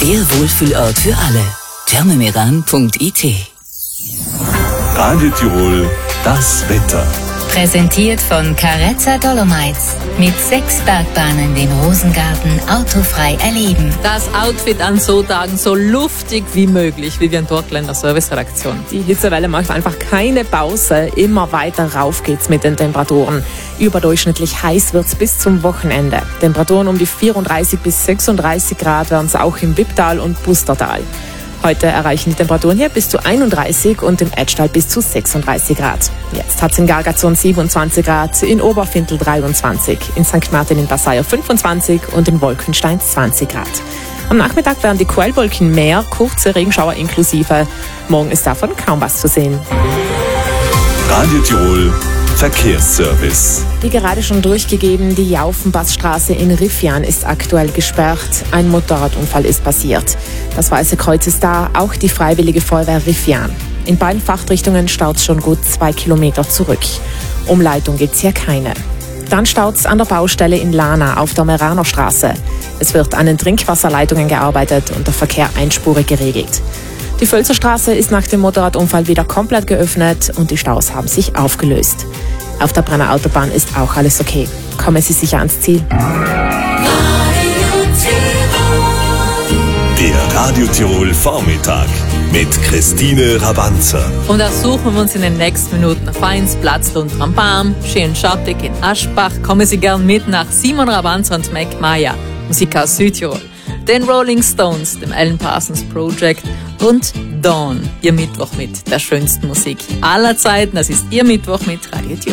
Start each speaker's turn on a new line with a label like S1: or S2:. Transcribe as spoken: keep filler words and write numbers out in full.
S1: Der Wohlfühlort für alle. thermemeran punkt i t.
S2: Radio Tirol, das Wetter.
S3: Präsentiert von Carezza Dolomites. Mit sechs Bergbahnen den Rosengarten autofrei erleben.
S4: Das Outfit an so Tagen so luftig wie möglich, wie wir in Dortländer Serviceredaktion.
S5: Die Hitzewelle macht einfach keine Pause. Immer weiter rauf geht's mit den Temperaturen. Überdurchschnittlich heiß wird's bis zum Wochenende. Temperaturen um die vierunddreißig bis sechsunddreißig Grad werden es auch im Wipptal und Pustertal. Heute erreichen die Temperaturen hier bis zu einunddreißig und im Edgtal bis zu sechsunddreißig Grad. Jetzt hat es in Gargazon siebenundzwanzig Grad, in Oberfintel dreiundzwanzig, in Sankt Martin in Passaia fünfundzwanzig und in Wolkenstein zwanzig Grad. Am Nachmittag werden die Quellwolken mehr, kurze Regenschauer inklusive. Morgen ist davon kaum was zu sehen.
S2: Radio Tirol Verkehrsservice.
S5: Wie gerade schon durchgegeben, die Jaufenbassstraße in Riffian ist aktuell gesperrt. Ein Motorradunfall ist passiert. Das Weiße Kreuz ist da, auch die Freiwillige Feuerwehr Riffian. In beiden Fachrichtungen staut es schon gut zwei Kilometer zurück. Umleitung gibt's hier keine. Dann staut's an der Baustelle in Lana auf der Meraner Straße. Es wird an den Trinkwasserleitungen gearbeitet und der Verkehr einspurig geregelt. Die Völzerstraße ist nach dem Motorradunfall wieder komplett geöffnet und die Staus haben sich aufgelöst. Auf der Brenner Autobahn ist auch alles okay. Kommen Sie sicher ans Ziel.
S2: Der Radio Tirol Vormittag mit Christine Rabanzer.
S4: Und da suchen wir uns in den nächsten Minuten ein feines Platzl und Trampam, schön schattig in Aschbach. Kommen Sie gern mit nach Simon Rabanzer und Mac Maya, Musik aus Südtirol. Den Rolling Stones, dem Alan Parsons Project und Dawn, Ihr Mittwoch mit der schönsten Musik aller Zeiten. Das ist Ihr Mittwoch mit Radio Tirol.